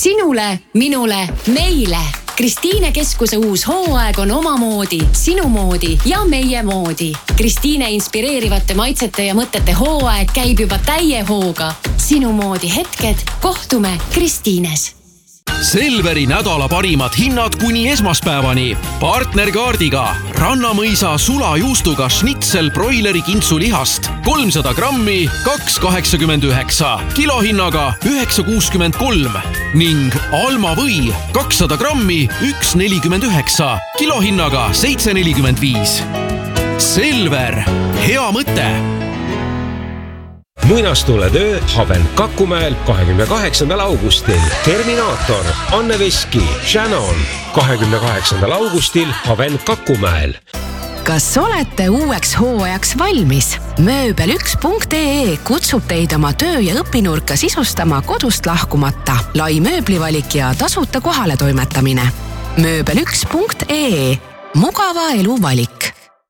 Sinule, minule, meile. Kristiine Keskuse uus hooaeg on omamoodi, sinu moodi ja meie moodi. Kristiine inspireerivate maitsete ja mõtete hooaeg käib juba täie hooga. Sinu moodi hetked, kohtume Kristiines. Selveri nädala parimad hinnad kuni esmaspäevani. Partnerkaardiga Rannamõisa sulajuustuga schnitzel broileri kintsulihast 300 grammi 2,89, kilohinnaga 9,63 ning Alma või 200 grammi 1,49, kilohinnaga 7,45. Selver, hea mõte! Muinastuletöö Haven Kakumäel 28. augustil. Terminaator, Anne Veski, Shannon 28. augustil Haven Kakumäel. Kas olete uueks hooajaks valmis? Mööbel1.ee kutsub teid oma töö- ja õpinurka sisustama kodust lahkumata. Lai mööblivalik ja tasuta kohale toimetamine. Mööbel1.ee. Mugava elu valik.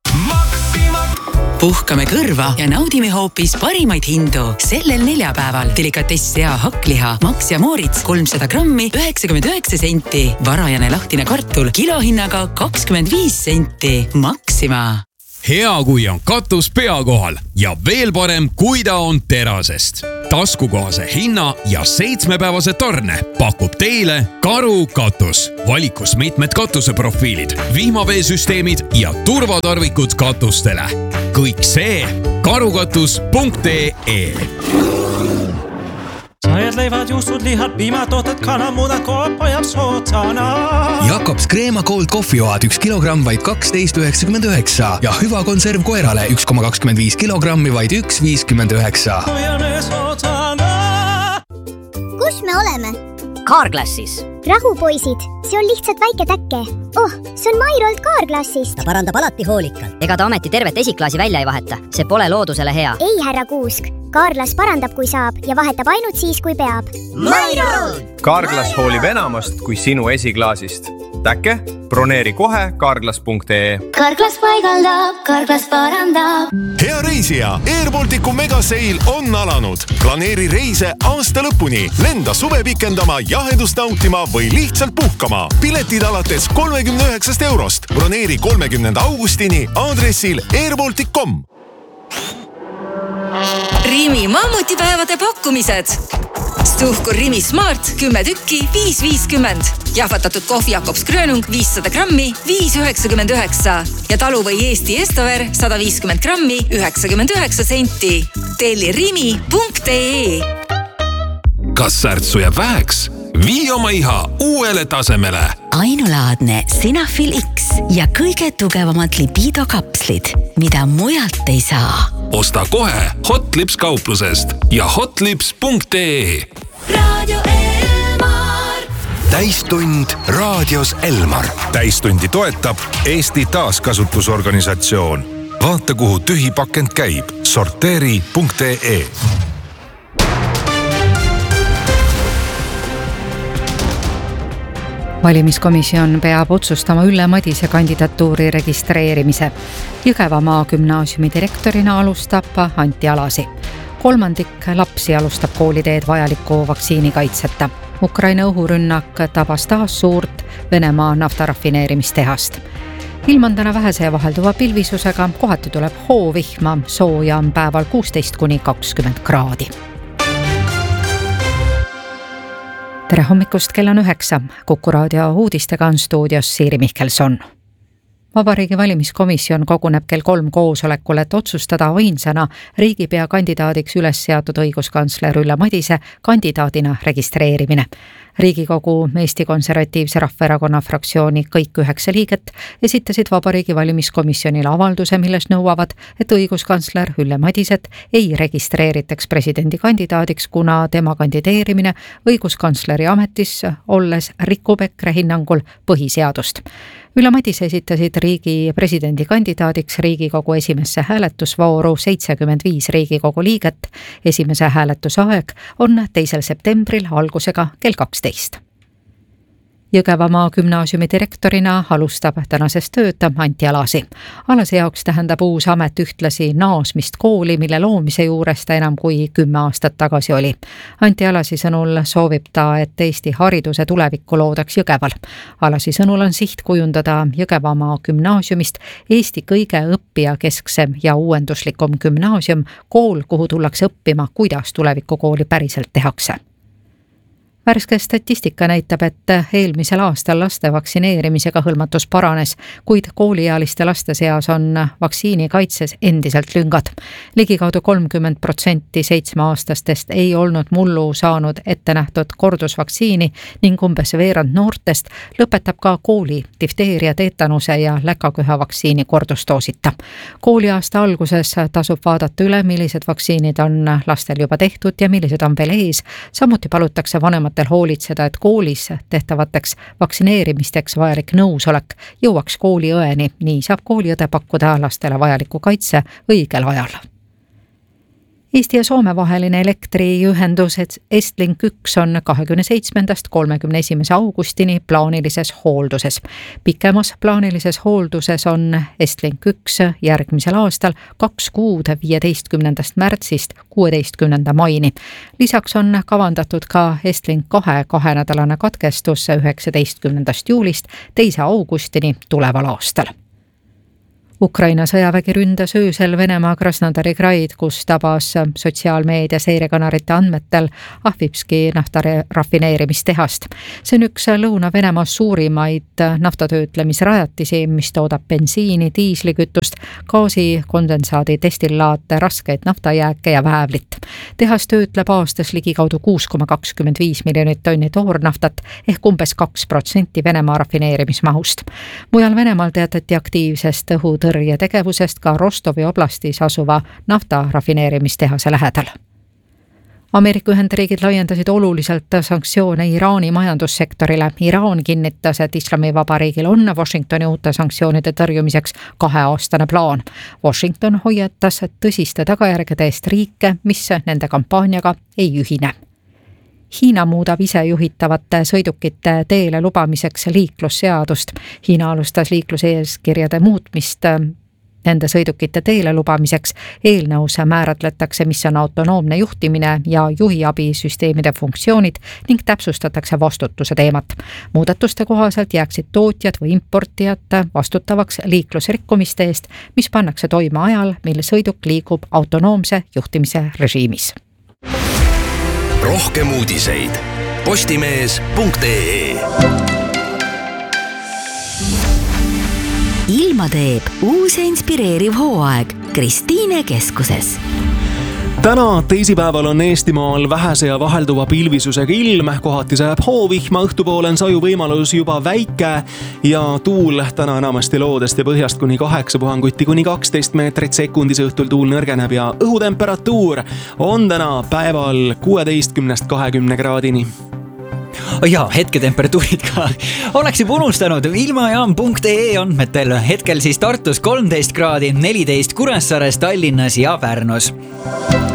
Puhkame kõrva ja naudime hoopis parimaid hindu. Sellel neljapäeval delikatess sea hakkliha Max ja Moritz 300 grammi 99 senti. Varajane lahtine kartul kilohinnaga 25 senti. Maxima. Hea, kui on katus pea kohal ja veel parem, kui ta on terasest. Taskukohase hinna ja 7-päevase tarne pakub teile Karu katus. Valikus mitmed katuseprofiilid, vihmaveesüsteemid ja turvatarvikud katustele. Kõik see karukatus.ee. Sajad leivad, juustud, lihad, piimatooted, kanamudad, koop ajab sootsana. Jakobs Kreema Gold kohvioad 1 kilogramm vaid 12,99 ja Hüva konserv koerale 1,25 kilogrammi vaid 1,59. Kus me oleme? Carglassis. Rahupoisid, see on lihtsalt väike täkke. Oh, see on Mairolt Carglassist. Ta parandab alati hoolikalt. Ega ta ometi tervet esiklaasi välja ei vaheta. See pole loodusele hea. Ei, härra Kuusk. Carglass parandab, kui saab ja vahetab ainult siis, kui peab. Mairolt! Carglass hoolib enamast kui sinu esiklaasist. Täkke, broneeri kohe Carglass.ee. Carglass paigaldab, Carglass parandab. Hea reisija, Airbalticu megaseil on alanud. Planeeri reise aasta lõpuni. Lenda suve pikendama, jahedust nautima või lihtsalt puhkama. Piletid alates 39 eurost. Broneeri 30. augustini aadressil airbaltic.com. Rimi mammutipäevade pakkumised. Stuhkur Rimi Smart 10 tükki 5,50. Jahvatatud kohvi Jakobs Grönung 500 grammi 5,99. Ja talu või Eesti Estover 150 grammi 99 senti. Telli rimi.ee. Kas särtsu jääb väheks? Vii oma iha uuele tasemele. Ainulaadne Sinafil X ja kõige tugevamad libido kapslid, mida mujalt ei saa. Osta kohe Hotlips kauplusest ja hotlips.ee. Radio Elmar. Täistund raadios Elmar. Täistundi toetab Eesti Taaskasutusorganisatsioon. Vaata, kuhu tühi pakend käib. Sorteeri.ee. Valimiskomisjon peab otsustama Ülle Madise kandidatuuri registreerimise. Jõgevamaa gümnaasiumi direktorina alustab Anti Alasi. 3% lapsi alustab kooliteed vajaliku vaktsiinikaitseta. Ukraina õhurünnak tabas taas suurt Venemaa naftarafineerimistehast. Ilm on täna vähese ja vahelduva pilvisusega, kohati tuleb hoovihma, sooja on päeval 16–20 kraadi. Tere hommikust, kell on 9. Kuku raadio uudistega on stuudios Siiri Mihkelson. Vabariigi valimiskomisjon koguneb kell 3 koosolekul, et otsustada ainsana riigipea kandidaadiks üles seatud õiguskantsler Ülle Madise kandidaadina registreerimine. Riigikogu Eesti Konservatiivse Rahvaerakonna fraktsiooni kõik 9 liiget esitasid Vabariigi valimiskomisjonile avalduse, milles nõuavad, et õiguskantsler Ülle Madiset ei registreeritaks presidendi kandidaadiks, kuna tema kandideerimine õiguskantsleri ametis olles rikub EKRE hinnangul põhiseadust. Ülle Madise esitasid riigi presidendi kandidaadiks Riigikogu esimesse hääletusvooru 75 Riigikogu liiget. Esimese hääletuse aeg on 2. septembril algusega kell 12. Jõgevamaa gümnaasiumi direktorina alustab tänasest tööd Anti Alasi. Alasi jaoks tähendab uus amet ühtlasi naasmist kooli, mille loomise juures ta enam kui 10 aastat tagasi oli. Anti Alasi sõnul soovib ta, et Eesti hariduse tulevikku loodaks Jõgeval. Alasi sõnul on siht kujundada Jõgevamaa gümnaasiumist Eesti kõige õppijakesksem ja uuenduslikum gümnaasium, kool, kuhu tullakse õppima, kuidas tulevikukooli päriselt tehakse. Värske statistika näitab, et eelmisel aastal laste vaktsineerimisega hõlmatus paranes, kuid kooliealiste laste seas on vaktsiini kaitses endiselt lüngad. Ligikaudu 30% 7-aastastest ei olnud mullu saanud ette nähtud kordusvaktsiini ning umbes veerand noortest lõpetab ka kooli difteeria, teetanuse ja läkaköha vaktsiini kordusdoosita. Kooliaasta alguses tasub vaadata üle, millised vaktsiinid on lastel juba tehtud ja millised on veel ees. Samuti palutakse vanemat hoolitseda, et koolis tehtavateks vaktsineerimisteks vajalik nõusolek jõuaks kooliõeni. Nii saab kooliõde pakkuda lastele vajaliku kaitse õigel ajal. Eesti ja Soome vaheline elektriühendus Estlink 1 on 27. 31. augustini plaanilises hoolduses. Pikemas plaanilises hoolduses on Estlink 1 järgmisel aastal 2 kuud 15. märtsist 16. maini. Lisaks on kavandatud ka Estlink 2 nädalane katkestus 19. juulist 2. augustini tuleval aastal. Ukraina sõjavägi ründas öösel Venemaa Krasnodari kraid, kus tabas sotsiaalmeedia seirekanarite andmetel Ahvipski naftarafineerimistehast. See on üks Lõuna-Venemaa suurimaid naftatöötlemisrajatisi, mis toodab bensiini, diislikütust, gaasi, kondensaadi, destillaate, raskeid naftajääke ja väävlit. Tehas töötleb aastas ligikaudu 6,25 miljonit tonni toornaftat ehk umbes 2% Venemaa rafineerimismahust. Mujal Venemaal teatati aktiivsest õhutõrje tegevusest ka Rostovi oblastis asuva naftarafineerimistehase lähedal. Ameerika Ühendriigid laiendasid oluliselt sanktsioone Iraani majandussektorile. Iraan kinnitas, et Islamivabariigil on Washingtoni uute sanktsioonide tõrjumiseks 2-aastane plaan. Washington hoiatas tõsiste tagajärgede eest riike, mis nende kampaaniaga ei ühine. Hiina muudab isejuhitavate sõidukite teele lubamiseks liiklusseadust. Hiina alustas liikluseeskirjade muutmist nende sõidukite teele lubamiseks. Eelnõus määratletakse, mis on autonoomne juhtimine ja juhiabisüsteemide funktsioonid ning täpsustatakse vastutuse teemat. Muudatuste kohaselt jääksid tootjad või importijad vastutavaks liiklusrikkumiste eest, mis pannakse toime ajal, mil sõiduk liigub autonoomse juhtimise režiimis. Rohkem uudiseid postimees.ee. Ilma teeb uus ja inspireeriv hooaeg Kristiine keskuses. Täna teisipäeval on Eestimaal vähese ja vahelduva pilvisusega ilm, kohati sajab hoovihma, õhtupoole on saju võimalus juba väike ja tuul täna enamasti loodest ja põhjast kuni 8 puhanguti kuni 12 meetrit sekundis, õhtul tuul nõrgeneb ja õhutemperatuur on täna päeval 16–20 kraadini. Ja hetketemperatuurid ka oleks juba unustanud. Ilmajaam.ee andmetel hetkel siis Tartus 13 kraadi, 14 Kuressaares, Tallinnas ja Pärnus.